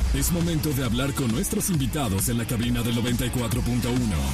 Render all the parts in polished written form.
Es momento de hablar con nuestros invitados en la cabina del 94.1.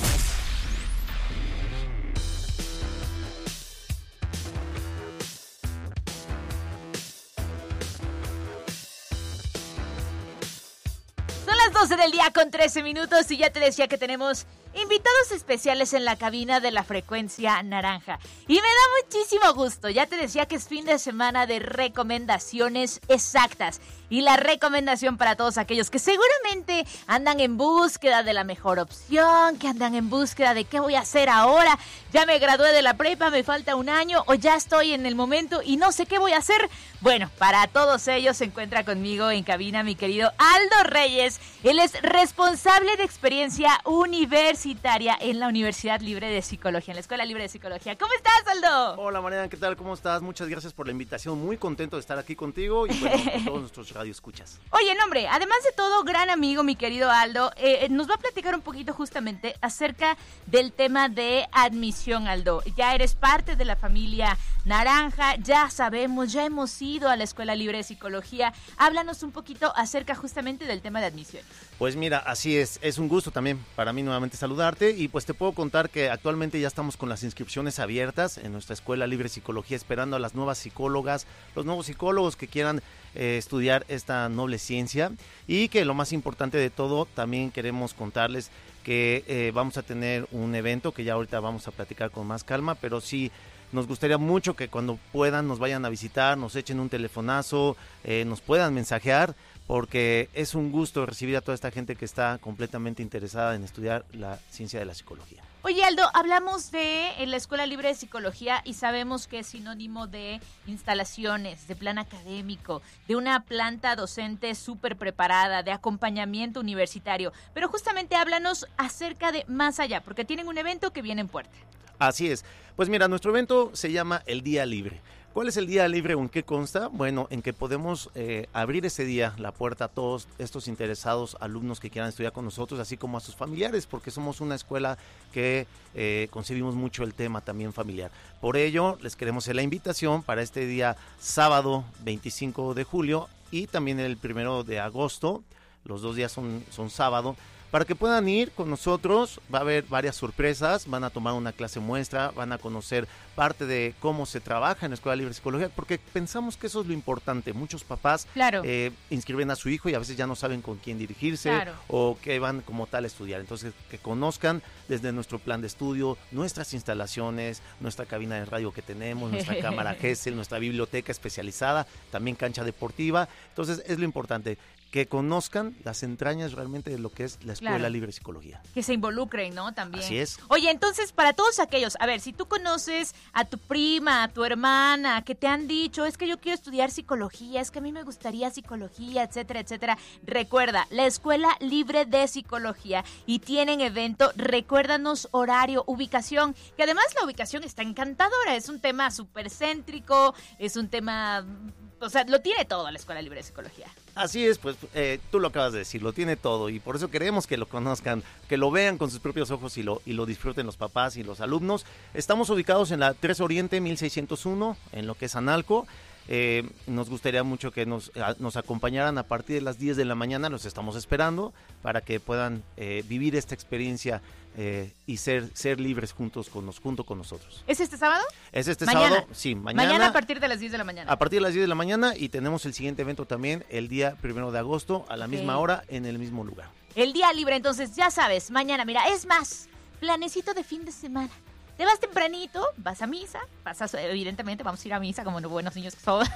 Son las 12 del día con 13 minutos y ya te decía que tenemos invitados especiales en la cabina de la frecuencia naranja. Y me da muchísimo gusto, ya te decía que es fin de semana de recomendaciones exactas. Y la recomendación para todos aquellos que seguramente andan en búsqueda de la mejor opción, que andan en búsqueda de qué voy a hacer ahora, ya me gradué de la prepa, me falta un año o ya estoy en el momento y no sé qué voy a hacer. Bueno, para todos ellos se encuentra conmigo en cabina mi querido Aldo Reyes. Él es responsable de experiencia universitaria en la Universidad Libre de Psicología, en la Escuela Libre de Psicología. ¿Cómo estás, Aldo? Hola, Mariana, ¿qué tal? ¿Cómo estás? Muchas gracias por la invitación. Muy contento de estar aquí contigo y bueno, con todos nuestros radioescuchas. Oye, no, hombre, además de todo, gran amigo, mi querido Aldo, nos va a platicar un poquito justamente acerca del tema de admisión, Aldo. Ya eres parte de la familia naranja, ya sabemos, ya hemos ido a la Escuela Libre de Psicología. Háblanos un poquito acerca justamente del tema de admisión. Pues mira, así es un gusto también para mí nuevamente saludarte y pues te puedo contar que actualmente ya estamos con las inscripciones abiertas en nuestra Escuela Libre de Psicología, esperando a las nuevas psicólogas, los nuevos psicólogos que quieran estudiar esta noble ciencia y que lo más importante de todo, también queremos contarles que vamos a tener un evento que ya ahorita vamos a platicar con más calma, pero sí nos gustaría mucho que cuando puedan nos vayan a visitar, nos echen un telefonazo, nos puedan mensajear, porque es un gusto recibir a toda esta gente que está completamente interesada en estudiar la ciencia de la psicología. Oye, Aldo, hablamos de la Escuela Libre de Psicología y sabemos que es sinónimo de instalaciones, de plan académico, de una planta docente súper preparada, de acompañamiento universitario. Pero justamente háblanos acerca de más allá, porque tienen un evento que viene en puerta. Así es. Pues mira, nuestro evento se llama El Día Libre. ¿Cuál es el día libre o en qué consta? Bueno, en que podemos abrir ese día la puerta a todos estos interesados alumnos que quieran estudiar con nosotros, así como a sus familiares, porque somos una escuela que concebimos mucho el tema también familiar. Por ello, les queremos hacer la invitación para este día sábado 25 de julio y también el 1 de agosto, los dos días son sábado, para que puedan ir con nosotros. Va a haber varias sorpresas, van a tomar una clase muestra, van a conocer parte de cómo se trabaja en la Escuela Libre de Psicología, porque pensamos que eso es lo importante. Muchos papás inscriben a su hijo y a veces ya no saben con quién dirigirse o qué van como tal a estudiar. Entonces, que conozcan desde nuestro plan de estudio, nuestras instalaciones, nuestra cabina de radio que tenemos, nuestra cámara GESEL, nuestra biblioteca especializada, también cancha deportiva. Entonces, es lo importante, que conozcan las entrañas realmente de lo que es la Escuela Libre de Psicología. Que se involucren, ¿no? También. Así es. Oye, entonces, para todos aquellos, a ver, si tú conoces a tu prima, a tu hermana, que te han dicho, es que yo quiero estudiar psicología, es que a mí me gustaría psicología, etcétera, etcétera. Recuerda, la Escuela Libre de Psicología y tienen evento, recuérdanos horario, ubicación, que además la ubicación está encantadora, es un tema súper céntrico, es un tema... O sea, lo tiene todo la Escuela Libre de Psicología. Así es, pues tú lo acabas de decir, lo tiene todo y por eso queremos que lo conozcan, que lo vean con sus propios ojos y lo disfruten los papás y los alumnos. Estamos ubicados en la 3 Oriente 1601, en lo que es Analco. Nos gustaría mucho que nos acompañaran a partir de las 10 de la mañana, los estamos esperando para que puedan vivir esta experiencia y ser libres junto con nosotros. ¿Es este sábado? Es este mañana. sábado, sí, mañana. Mañana a partir de las 10 de la mañana. A partir de las 10 de la mañana y tenemos el siguiente evento también el día 1 de agosto a la misma hora en el mismo lugar. El día libre, entonces ya sabes, mañana, mira, es más, planecito de fin de semana. Te vas tempranito, vas a misa, evidentemente vamos a ir a misa como buenos niños que somos.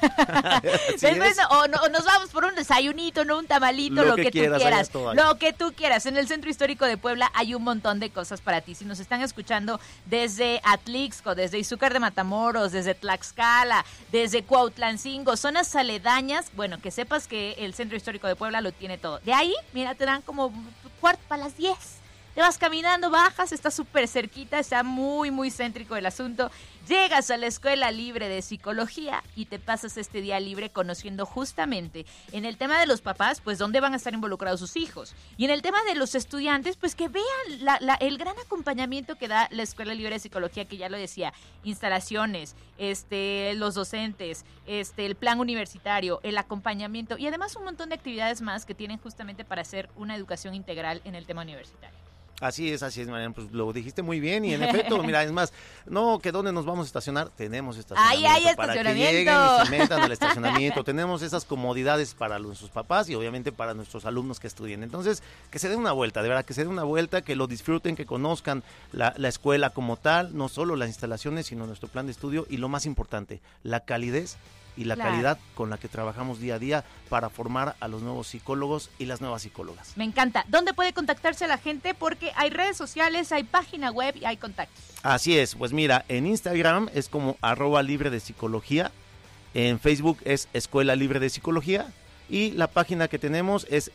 Después o nos vamos por un desayunito, no un tamalito, lo que tú quieras. Lo que tú quieras. En el Centro Histórico de Puebla hay un montón de cosas para ti. Si nos están escuchando desde Atlixco, desde Izúcar de Matamoros, desde Tlaxcala, desde Cuautlancingo, zonas aledañas, bueno, que sepas que el Centro Histórico de Puebla lo tiene todo. De ahí, mira, te dan como cuarto para las 10. te vas caminando, bajas, está súper cerquita, está muy, muy céntrico el asunto. Llegas a la Escuela Libre de Psicología y te pasas este día libre conociendo justamente en el tema de los papás, pues dónde van a estar involucrados sus hijos. Y en el tema de los estudiantes, pues que vean el gran acompañamiento que da la Escuela Libre de Psicología, que ya lo decía, instalaciones, los docentes, el plan universitario, el acompañamiento y además un montón de actividades más que tienen justamente para hacer una educación integral en el tema universitario. Así es, Mariana, pues lo dijiste muy bien y en efecto, mira, es más, no, que dónde nos vamos a estacionar, tenemos estacionamiento. Ahí hay para estacionamiento. Que lleguen y se metan al estacionamiento, tenemos esas comodidades para nuestros papás y obviamente para nuestros alumnos que estudien. Entonces, que se den una vuelta, de verdad, que se den una vuelta, que lo disfruten, que conozcan la escuela como tal, no solo las instalaciones, sino nuestro plan de estudio y lo más importante, la calidez y la calidad con la que trabajamos día a día para formar a los nuevos psicólogos y las nuevas psicólogas. Me encanta. ¿Dónde puede contactarse la gente? Porque hay redes sociales, hay página web y hay contactos. Así es, pues mira, en Instagram es como @libre de psicología, en Facebook es Escuela Libre de Psicología y la página que tenemos es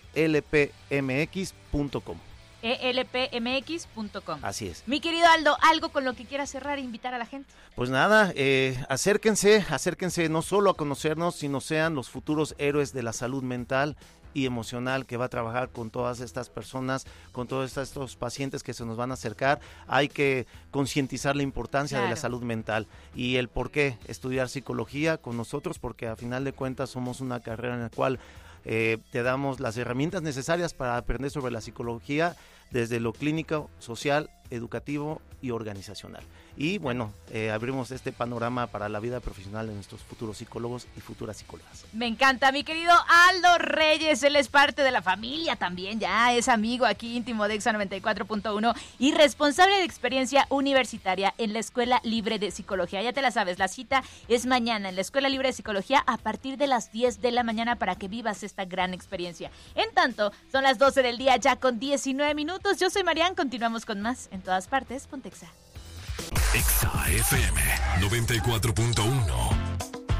elpmx.com. elpmx.com. Así es. Mi querido Aldo, ¿algo con lo que quieras cerrar e invitar a la gente? Pues nada, acérquense no solo a conocernos, sino sean los futuros héroes de la salud mental y emocional que va a trabajar con todas estas personas, con todos estos pacientes que se nos van a acercar. Hay que concientizar la importancia de la salud mental y el por qué estudiar psicología con nosotros, porque a final de cuentas somos una carrera en la cual te damos las herramientas necesarias para aprender sobre la psicología desde lo clínico, social, educativo y organizacional. Y bueno, abrimos este panorama para la vida profesional de nuestros futuros psicólogos y futuras psicólogas. Me encanta, mi querido Aldo Reyes, él es parte de la familia también, ya es amigo aquí íntimo de Exa 94.1 y responsable de experiencia universitaria en la Escuela Libre de Psicología. Ya te la sabes, la cita es mañana en la Escuela Libre de Psicología a partir de las 10 de la mañana para que vivas esta gran experiencia. En tanto, son las 12 del día ya con 19 minutos. Yo soy Marian, continuamos con más en todas partes, ponte Exa. Exa FM 94.1.